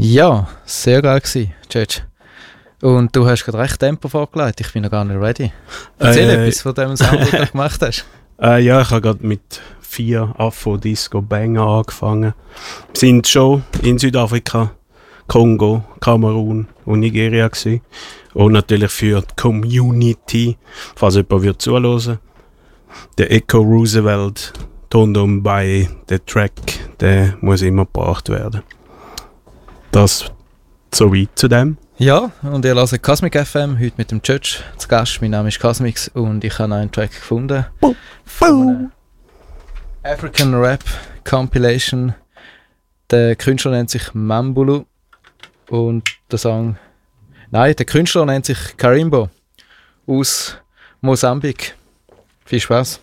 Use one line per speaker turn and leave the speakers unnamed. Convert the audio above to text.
Ja, sehr geil gewesen, Judge. Und du hast gerade recht Tempo vorgelegt, ich bin noch gar nicht ready. Erzähl etwas von dem Sound, den du gemacht hast.
Ja, ich habe gerade mit 4 Afro-Disco-Banger angefangen. Wir sind schon in Südafrika, Kongo, Kamerun und Nigeria gewesen. Und natürlich für die Community, falls jemand zuhören. Der Echo Roosevelt, Tondom bei der Track, der muss immer gebracht werden. Das soweit zu dem.
Ja, und ihr hört Cosmic FM, heute mit dem Judge zu Gast. Mein Name ist Cosmix und ich habe einen Track gefunden. Von African Rap Compilation. Der Künstler nennt sich Mambulu und der Song... Nein, der Künstler nennt sich Karimbo aus Mosambik. Viel Spaß.